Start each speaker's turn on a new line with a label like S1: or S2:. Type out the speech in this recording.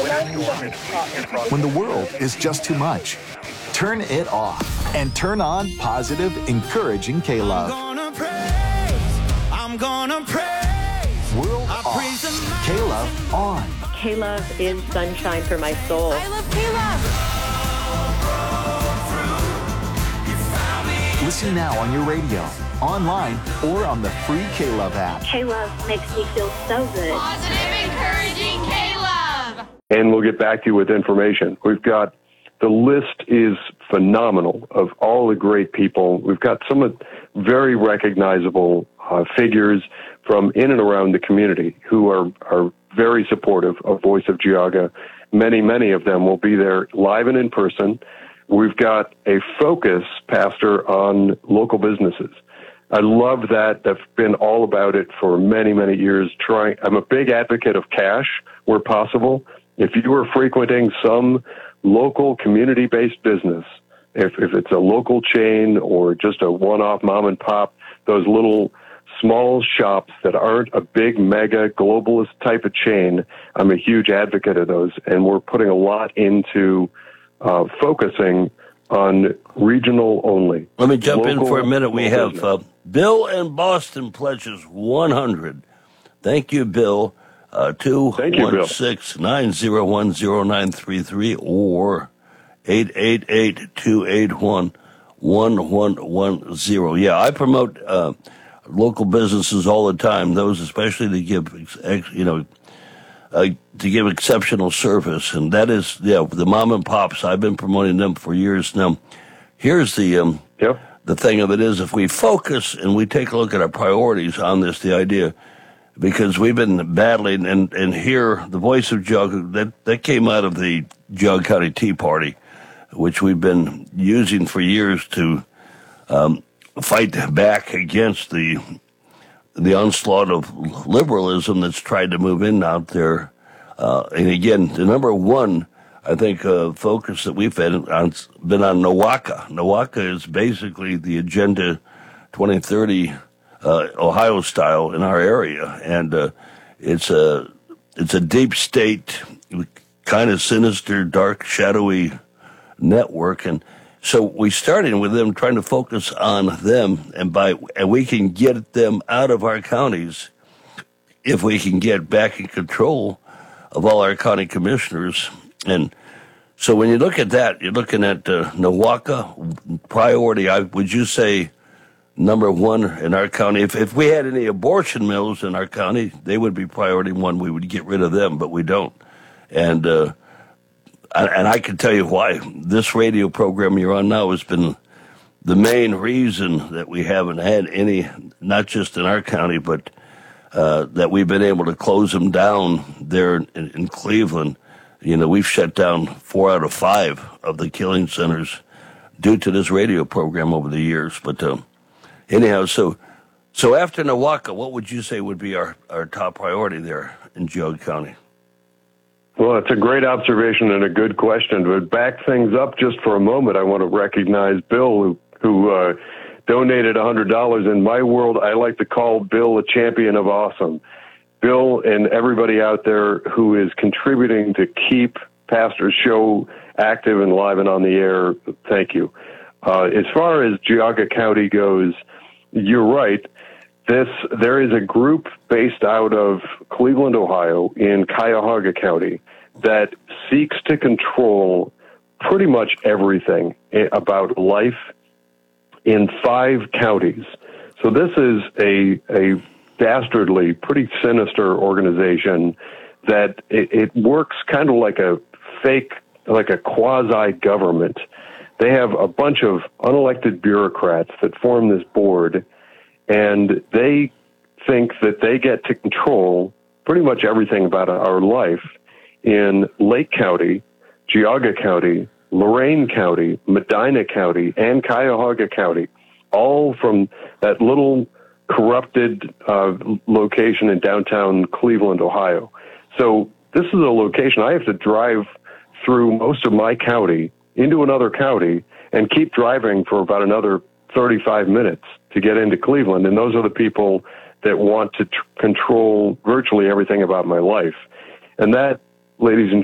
S1: When the world is just too much, turn it off and turn on positive, encouraging K-Love.
S2: I'm gonna praise.
S1: World off. K-Love on.
S3: K-Love is sunshine for my soul.
S4: I love K-Love.
S1: Listen now on your radio, online, or on the free K-Love app.
S5: K-Love makes me feel so good.
S4: Positive, encouraging K-Love.
S6: And we'll get back to you with information. The list is phenomenal of all the great people. We've got some very recognizable figures from in and around the community who are very supportive of Voice of Geauga. Many of them will be there live and in person. We've got a focus, Pastor, on local businesses. I love that. I've been all about it for many years. I'm a big advocate of cash where possible. If you are frequenting some local community-based business, if it's a local chain or just a one-off mom and pop, those little small shops that aren't a big mega globalist type of chain, I'm a huge advocate of those. And we're putting a lot into focusing on regional only.
S7: Let me jump in for a minute. We have Bill in Boston pledges 100. Thank you, Bill. 216-901-0933 or 888-281-1110. Yeah, I promote local businesses all the time, those especially to give exceptional service, and that is, the mom and pops. I've been promoting them for years now. Here's the thing of it is, if we focus and we take a look at our priorities on this, the idea, because we've been battling, and here, the Voice of Geauga, that came out of the Geauga County Tea Party, which we've been using for years to fight back against the onslaught of liberalism that's tried to move in out there. And again, the number one, I think, focus that we've been on NOWACA. NOWACA is basically the Agenda 2030 Ohio style in our area, and it's a deep state, kind of sinister, dark, shadowy network, and so we started with them, trying to focus on them, and we can get them out of our counties if we can get back in control of all our county commissioners. And so when you look at that, you're looking at NOWACA priority. Would you say number one in our county? If we had any abortion mills in our county, they would be priority one. We would get rid of them, but we don't. And I can tell you why. This radio program you're on now has been the main reason that we haven't had any, not just in our county, but that we've been able to close them down there in Cleveland. We've shut down 4 out of 5 of the killing centers due to this radio program over the years. But anyhow, so after NOWACA, what would you say would be our top priority there in Geauga County?
S6: Well, it's a great observation and a good question. But back things up just for a moment, I want to recognize Bill, who donated $100. In my world, I like to call Bill a champion of awesome. Bill and everybody out there who is contributing to keep Pastor's show active and live and on the air, thank you. As far as Geauga County goes, you're right. There is a group based out of Cleveland, Ohio, in Cuyahoga County that seeks to control pretty much everything about life in 5 counties. So this is a dastardly, pretty sinister organization that it works kind of like a fake, like a quasi-government. They have a bunch of unelected bureaucrats that form this board, and they think that they get to control pretty much everything about our life in Lake County, Geauga County, Lorain County, Medina County, and Cuyahoga County, all from that little corrupted location in downtown Cleveland, Ohio. So this is a location I have to drive through most of my county into another county and keep driving for about another 35 minutes to get into Cleveland. And those are the people that want to control virtually everything about my life. And that, ladies and